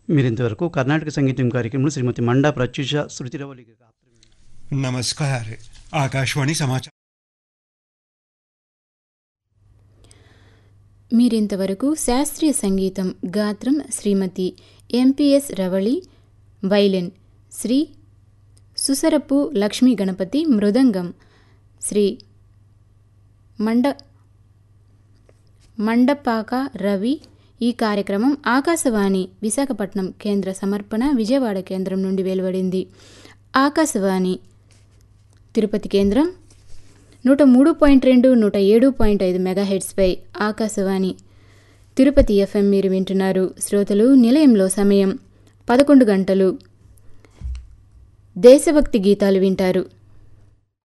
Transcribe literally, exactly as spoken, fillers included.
మీరింతవరకు కర్ణాటక సంగీతం కార్యక్రమంలో శ్రీమతి మండా ప్రత్యూష శృతిరవళి नमस्कार आकाशवाणी समाचार మీరింతవరకు శాస్త్రీయ సంగీతం గాత్రం శ్రీమతి ఎంపీఎస్ రవళి, వైలిన్ శ్రీ సుసరపు లక్ష్మీ గణపతి, మృదంగం శ్రీ మండ మండపాక రవి. ఈ కార్యక్రమం ఆకాశవాణి విశాఖపట్నం కేంద్ర సమర్పణ, విజయవాడ కేంద్రం నుండి వెలువడింది. ఆకాశవాణి తిరుపతి కేంద్రం నూట మూడు పాయింట్ రెండు నూట ఏడు పాయింట్ ఐదు మెగాహెడ్స్పై ఆకాశవాణి తిరుపతి ఎఫ్ఎం మీరు వింటున్నారు. శ్రోతలు, నిలయంలో సమయం పదకొండు గంటలు. దేశభక్తి గీతాలు వింటారు.